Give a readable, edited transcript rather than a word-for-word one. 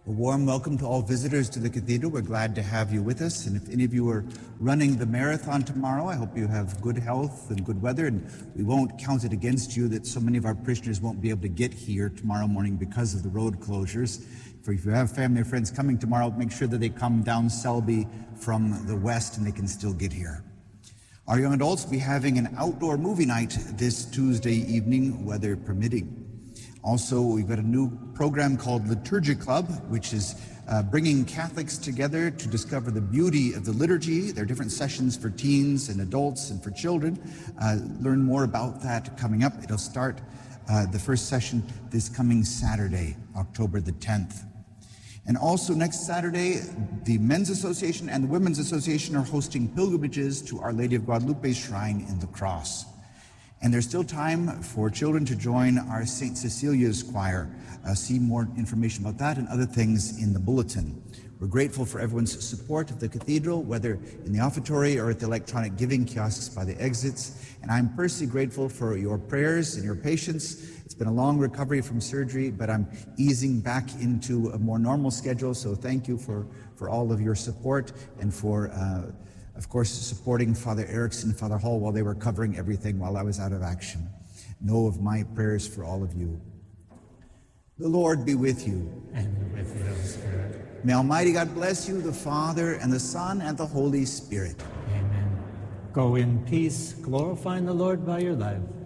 A warm welcome to all visitors to the cathedral. We're glad to have you with us. And if any of you are running the marathon tomorrow, I hope you have good health and good weather. And we won't count it against you that so many of our parishioners won't be able to get here tomorrow morning because of the road closures. If you have family or friends coming tomorrow, make sure that they come down Selby from the west and they can still get here. Our young adults will be having an outdoor movie night this Tuesday evening, weather permitting. Also, we've got a new program called Liturgy Club, which is bringing Catholics together to discover the beauty of the liturgy. There are different sessions for teens and adults and for children. Learn more about that coming up. It'll start the first session this coming Saturday, October the 10th. And also next Saturday, the Men's Association and the Women's Association are hosting pilgrimages to Our Lady of Guadalupe's Shrine in the Cross. And there's still time for children to join our St. Cecilia's Choir. See more information about that and other things in the bulletin. We're grateful for everyone's support of the cathedral, whether in the offertory or at the electronic giving kiosks by the exits. And I'm personally grateful for your prayers and your patience. It's been a long recovery from surgery, but I'm easing back into a more normal schedule. So thank you for all of your support and for of course, supporting Father Erickson and Father Hall while they were covering everything while I was out of action. Know of my prayers for all of you. The Lord be with you. And with your spirit. May Almighty God bless you, the Father, and the Son, and the Holy Spirit. Amen. Go in peace, glorifying the Lord by your life.